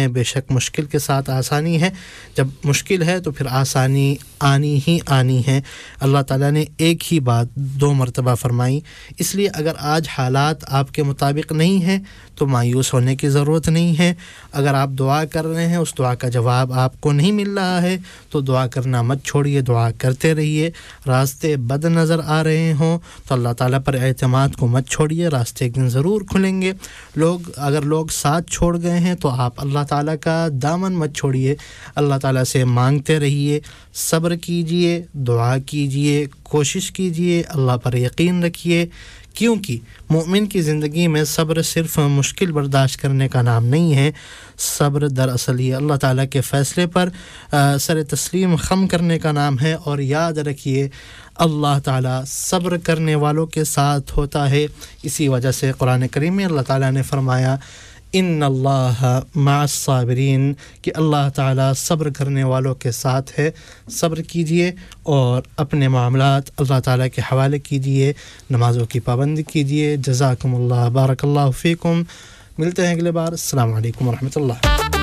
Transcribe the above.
ہیں بے شک مشکل کے ساتھ آسانی ہے جب مشکل ہے تو پھر آسانی آنی ہی آنی ہے اللہ تعالیٰ نے ایک ہی بات 2 مرتبہ فرمائی اس لیے اگر آج حالات آپ کے مطابق نہیں ہیں تو مایوس ہونے کی ضرورت نہیں ہے اگر آپ دعا کر رہے ہیں اس دعا کا جواب آپ کو نہیں مل رہا ہے تو دعا کرنا مت چھوڑیے دعا کرتے رہیے راستے بد نظر آ رہے ہوں تو اللہ تعالیٰ پر اعتماد کو مت چھوڑیے راستے ایک دن ضرور کھلیں گے اگر لوگ ساتھ چھوڑ گئے ہیں تو آپ اللہ تعالیٰ کا دامن مت چھوڑیے اللہ تعالیٰ سے مانگتے رہیے صبر کیجئے دعا کیجئے کوشش کیجئے اللہ پر یقین رکھیے کیونکہ مومن کی زندگی میں صبر صرف مشکل برداشت کرنے کا نام نہیں ہے صبر دراصل یہ اللہ تعالیٰ کے فیصلے پر سر تسلیم خم کرنے کا نام ہے اور یاد رکھیے اللہ تعالیٰ صبر کرنے والوں کے ساتھ ہوتا ہے اسی وجہ سے قرآن کریم میں اللہ تعالیٰ نے فرمایا ان اللہ مع الصابرین کہ اللہ تعالیٰ صبر کرنے والوں کے ساتھ ہے صبر کیجئے اور اپنے معاملات اللہ تعالیٰ کے حوالے کیجئے نمازوں کی پابندی کیجئے جزاکم اللہ بارک اللہ فیکم ملتے ہیں اگلے بار السلام علیکم ورحمۃ اللہ